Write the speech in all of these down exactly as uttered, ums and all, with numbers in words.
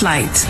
Spotlight.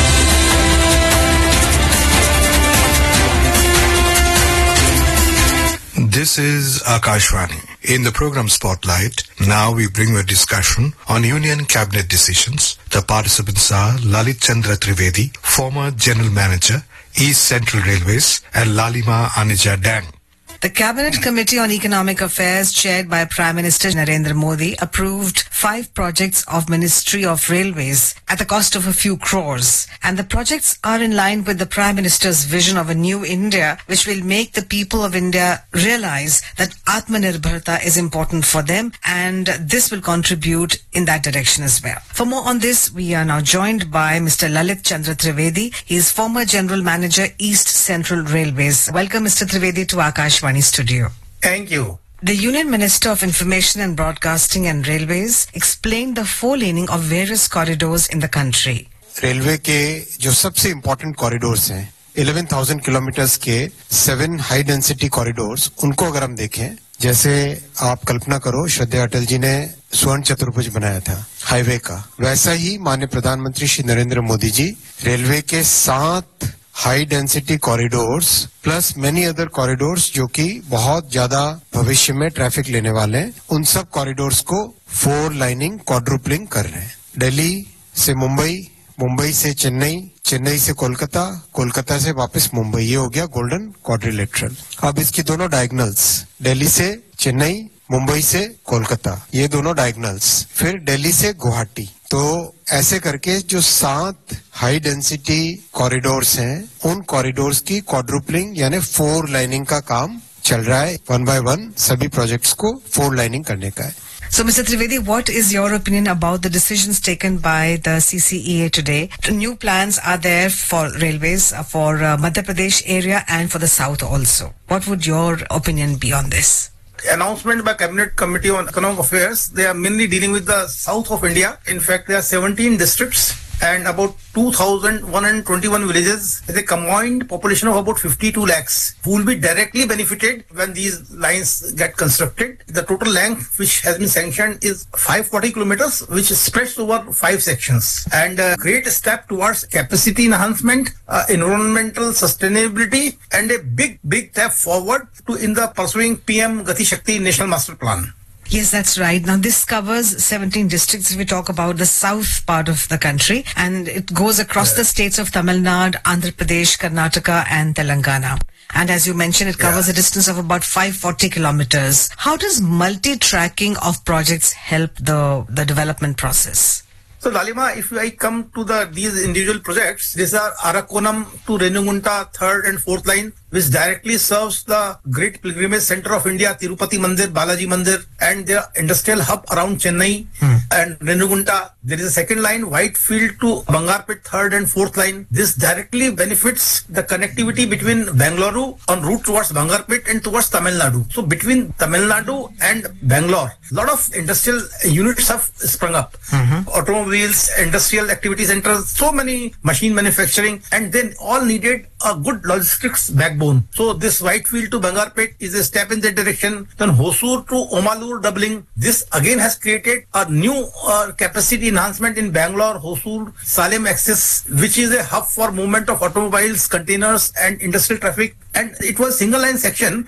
This is Akashvani. In the program Spotlight, now we bring you a discussion on Union Cabinet decisions. The participants are Lalit Chandra Trivedi, former General Manager, East Central Railways, and Lalima Anija Dang. The Cabinet Committee on Economic Affairs, chaired by Prime Minister Narendra Modi, approved five projects of Ministry of Railways at the cost of a few crores. And the projects are in line with the Prime Minister's vision of a new India, which will make the people of India realize that Atmanirbharta is important for them, and this will contribute in that direction as well. For more on this, we are now joined by Mister Lalit Chandra Trivedi. He is former General Manager, East Central Railways. Welcome, Mister Trivedi, to Akashvani Studio. Thank you. The Union Minister of Information and Broadcasting and Railways explained the four-laning of various corridors in the country. Railway के जो सबसे important corridors हैं eleven thousand kilometres के seven high density corridors, उनको अगर हम देखें, जैसे आप कल्पना करो श्रद्धेय अटल जी ने स्वर्ण चतुर्भुज बनाया था हाईवे का, वैसा ही माननीय प्रधानमंत्री श्री नरेंद्र मोदी जी रेलवे के सात high density corridors plus many other corridors जो कि बहुत ज्यादा भविष्य में ट्रैफिक लेने वाले हैं, उन सब कॉरिडोर्स को फोर लाइनिंग क्वाड्रुपलिंग कर रहे हैं. दिल्ली से मुंबई, मुंबई से चेन्नई, चेन्नई से कोलकाता, कोलकाता से वापस मुंबई, ये हो गया गोल्डन क्वाड्रिलेटरल. अब इसकी दोनों डायगोनल्स, दिल्ली से चेन्नई, मुंबई से कोलकाता, ये दोनों डायगोनल्स, फिर दिल्ली से गुवाहाटी. तो ऐसे करके जो सात हाई डेंसिटी कॉरिडोर्स हैं, उन कॉरिडोर्स की क्वाड्रुपलिंग यानी फोर लाइनिंग का काम चल रहा है. वन बाय वन सभी प्रोजेक्ट्स को फोर लाइनिंग करने का है. So, Mister Trivedi, what is your opinion about the decisions taken by the C C E A today? The new plans are there for railways, uh, for uh, Madhya Pradesh area and for the south also. What would your opinion be on this? Announcement by Cabinet Committee on Economic Affairs, they are mainly dealing with the south of India. In fact, there are seventeen districts and about two thousand one hundred twenty-one villages with a combined population of about fifty-two lakhs who will be directly benefited when these lines get constructed. The total length which has been sanctioned is five hundred forty kilometers, which spreads over five sections, and a great step towards capacity enhancement, uh, environmental sustainability, and a big, big step forward to in the pursuing P M Gati Shakti National Master Plan. Yes, that's right. Now, this covers seventeen districts. If we talk about the south part of the country, and it goes across yeah. the states of Tamil Nadu, Andhra Pradesh, Karnataka, and Telangana. And as you mentioned, it covers yeah. a distance of about five hundred forty kilometers. How does multi-tracking of projects help the, the development process? So, Lalima, if I come to the these individual projects, these are Arakonam to Renugunta, third and fourth line, which directly serves the great pilgrimage center of India, Tirupati Mandir, Balaji Mandir, and their industrial hub around Chennai hmm. and Renugunta. There is a second line, Whitefield to Bangarpet, third and fourth line. This directly benefits the connectivity between Bangalore en route towards Bangarpet and towards Tamil Nadu. So between Tamil Nadu and Bangalore, a lot of industrial units have sprung up. Mm-hmm. Automobiles, industrial activity centers, so many machine manufacturing, and then all needed a good logistics backbone. So this Whitefield to Bangarpet is a step in that direction. Then Hosur to Omalur doubling. This again has created a new uh, capacity enhancement in Bangalore, Hosur, Salem axis, which is a hub for movement of automobiles, containers and industrial traffic. And it was single line section